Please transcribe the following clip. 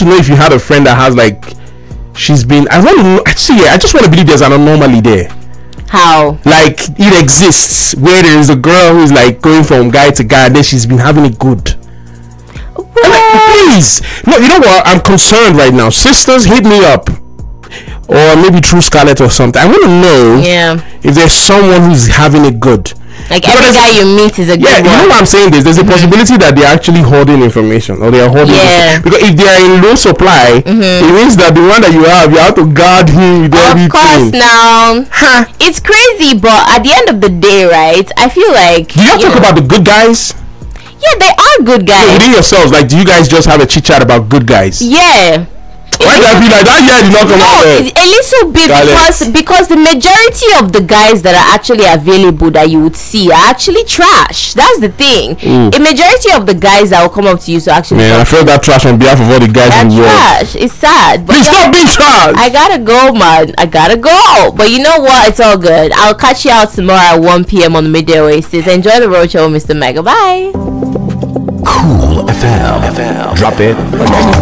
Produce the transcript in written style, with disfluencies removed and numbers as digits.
to know if you had a friend that has like, she's been. I want to know. Actually, I just want to believe there's an anomaly there. How? Like it exists where there is a girl who's like going from guy to guy, and then she's been having it good. Like, please, no, you know what? I'm concerned right now. Sisters, hit me up, or maybe through Scarlett or something. I want to know if there's someone who's having it good. Like every guy you meet is a good one. You know what I'm saying? There's a possibility that they're actually holding information, or they're holding because if they are in low supply, it means that the one that you have to guard him with everything. Of course, now it's crazy, but at the end of the day, right? I feel like. Do you talk about the good guys? Yeah, they are good guys. So within yourselves, like, do you guys just have a chit chat about good guys? Yeah. Why do I feel like that? Yeah, did not come out there. A little bit, because the majority of the guys that are actually available that you would see are actually trash. That's the thing. A majority of the guys that will come up to you to actually. Man, I feel that trash on behalf of all the guys in the world. Trash. It's sad. But please stop being trash. I gotta go, man. I gotta go. But you know what? It's all good. I'll catch you out tomorrow at 1 p.m. on the Midday Oasis. Enjoy the road show, Mr. Mega. Bye. Cool FM. Drop it.